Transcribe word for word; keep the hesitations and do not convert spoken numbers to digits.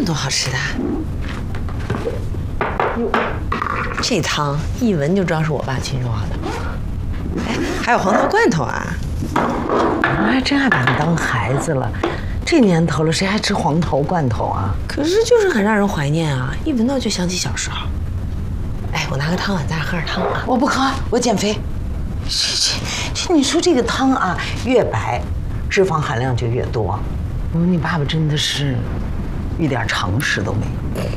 多好吃的。哟，这汤一闻就知道是我爸亲手熬的。哎，还有黄桃罐头啊！ 我还真还把你当孩子了。这年头了，谁还吃黄桃罐头啊？ 可是就是很让人怀念啊，一闻到就想起小时候。哎，我拿个汤碗，咱俩喝点汤啊。 我不喝，我减肥。这这这，你说这个汤啊，越白，脂肪含量就越多。哦，你爸爸真的是一点常识都没有。